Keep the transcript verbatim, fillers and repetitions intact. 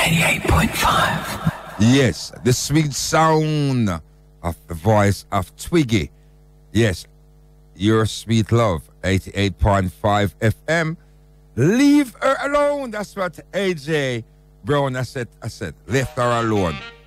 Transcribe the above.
eighty-eight point five. Yes, the sweet sound of the voice of Twiggy. Yes, your sweet love, eighty-eight point five F M. Leave her alone. That's what A J Brown has said. I said, left her alone.